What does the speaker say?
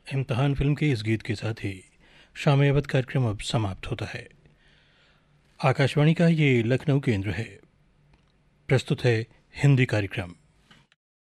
इम्तिहान फिल्म के इस गीत के साथ ही शाम अवध कार्यक्रम अब समाप्त होता है। आकाशवाणी का ये लखनऊ केंद्र है। प्रस्तुत है हिंदी कार्यक्रम।